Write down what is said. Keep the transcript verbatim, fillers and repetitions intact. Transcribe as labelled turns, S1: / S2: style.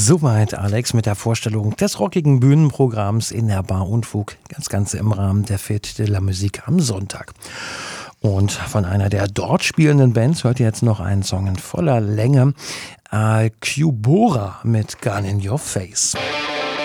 S1: Soweit Alex mit der Vorstellung des rockigen Bühnenprogramms in der Bar Unfug. Das Ganze im Rahmen der Fête de la Musique am Sonntag. Und von einer der dort spielenden Bands hört ihr jetzt noch einen Song in voller Länge. Äh, Cubora mit Gun in Your Face.